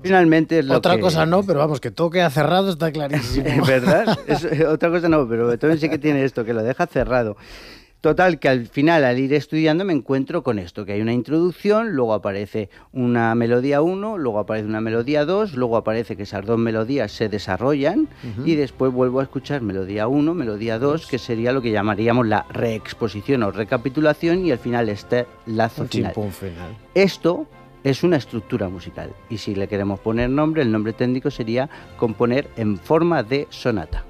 finalmente es lo Otra que... cosa no, pero vamos, que todo queda cerrado está clarísimo. ¿Verdad? Otra cosa no, pero también sí que tiene esto, que lo deja cerrado. Total, que al final, al ir estudiando, me encuentro con esto, que hay una introducción, luego aparece una melodía 1, luego aparece una melodía 2, luego aparece que esas dos melodías se desarrollan y después vuelvo a escuchar melodía 1, melodía 2, que sería lo que llamaríamos la reexposición o recapitulación y al final este lazo final. Chimpún final. Esto es una estructura musical y si le queremos poner nombre, el nombre técnico sería componer en forma de sonata.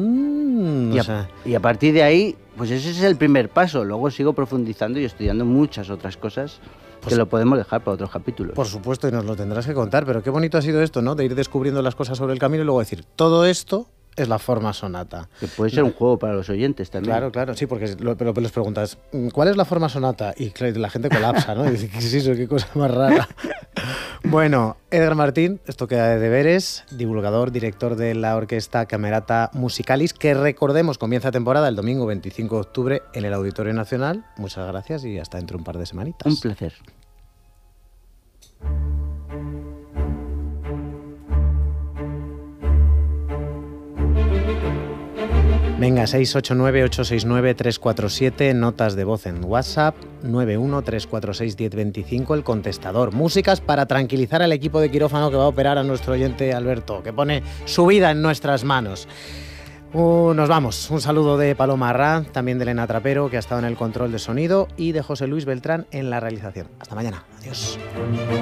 Y a partir de ahí, pues ese es el primer paso. Luego sigo profundizando y estudiando muchas otras cosas que lo podemos dejar para otros capítulos. Por supuesto, y nos lo tendrás que contar, pero qué bonito ha sido esto, ¿no? De ir descubriendo las cosas sobre el camino y luego decir, todo esto es la forma sonata. Que puede ser un juego para los oyentes también. Claro, sí, porque pero les preguntas, ¿cuál es la forma sonata? Y claro, la gente colapsa, ¿no? Y dice, ¿qué es eso? ¿Qué cosa más rara? Bueno, Edgar Martín, esto queda de deberes, divulgador, director de la orquesta Camerata Musicalis, que recordemos comienza temporada el domingo 25 de octubre en el Auditorio Nacional. Muchas gracias y hasta dentro de un par de semanitas. Un placer. Venga, 689-869-347, notas de voz en WhatsApp, 91-346-1025, el contestador. Músicas para tranquilizar al equipo de quirófano que va a operar a nuestro oyente Alberto, que pone su vida en nuestras manos. Nos vamos. Un saludo de Paloma Arrá, también de Elena Trapero, que ha estado en el control de sonido, y de José Luis Beltrán en la realización. Hasta mañana. Adiós.